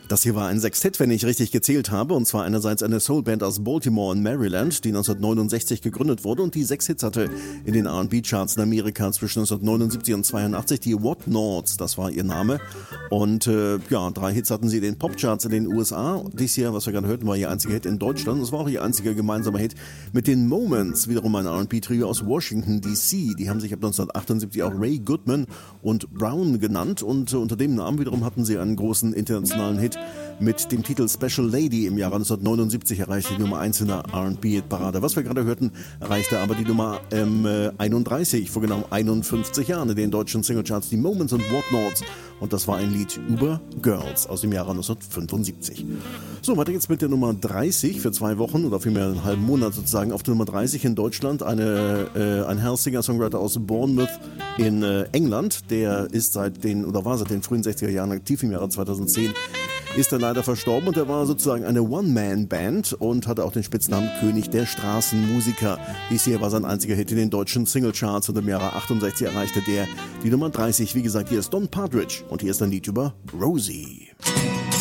Das hier war ein Sextett, wenn ich richtig gezählt habe, und zwar einerseits eine Soulband aus Baltimore in Maryland, die 1969 gegründet wurde und die 6 Hits hatte in den R&B-Charts in Amerika zwischen 1979 und 82, die Whatnots, das war ihr Name, und 3 Hits hatten sie in den Popcharts in den USA. Dies hier, was wir gerade hörten, war ihr einziger Hit in Deutschland, das war auch ihr einziger gemeinsamer Hit mit den Moments, wiederum ein R&B-Trio aus Washington D.C., die haben sich ab 1978 auch Ray Goodman und Brown genannt und unter dem Namen wiederum hatten sie einen großen internationalen Hit mit dem Titel Special Lady im Jahre 1979 erreichte die Nummer 1 in der R&B-Parade. Was wir gerade hörten, erreichte aber die Nummer 31 vor genau 51 Jahren in den deutschen Singlecharts, die Moments und Whatnots, und das war ein Lied über Girls aus dem Jahre 1975. So, weiter geht's mit der Nummer 30 für 2 Wochen oder vielmehr einen halben Monat sozusagen. Auf der Nummer 30 in Deutschland ein Herr Singer-Songwriter aus Bournemouth in England, der ist war seit den frühen 60er Jahren aktiv. Im Jahre 2010 ist er leider verstorben und er war sozusagen eine One-Man-Band und hatte auch den Spitznamen König der Straßenmusiker. Dies hier war sein einziger Hit in den deutschen Singlecharts und im Jahre 68 erreichte der die Nummer 30. Wie gesagt, hier ist Don Partridge und hier ist ein Lied über Rosie.